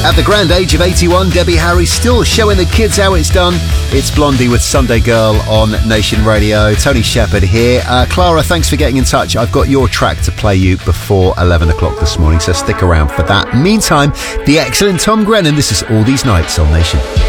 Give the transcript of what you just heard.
At the grand age of 81, Debbie Harry still showing the kids how it's done. It's Blondie with Sunday Girl on Nation Radio. Tony Shepherd here. Clara, thanks for getting in touch. I've got your track to play you before 11 o'clock this morning, so stick around for that. Meantime, the excellent Tom Grennan. This is All These Nights on Nation.